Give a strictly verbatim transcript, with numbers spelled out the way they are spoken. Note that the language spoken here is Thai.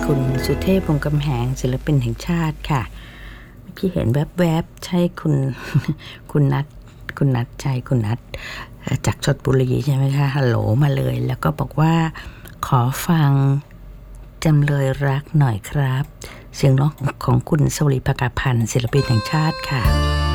คุณสุเทพ วงศ์กำแหงศิลปินแห่งชาติค่ะเมื่อกี้เห็นแวบๆใช่คุณ คุณนัทคุณนัทใช่คุณนัทจากชลบุรีใช่ไหมคะฮัลโหลมาเลยแล้วก็บอกว่าขอฟังจำเลยรักหน่อยครับเสียงร้องของคุณสวรีภกพันธ์ศิลปินแห่งชาติค่ะ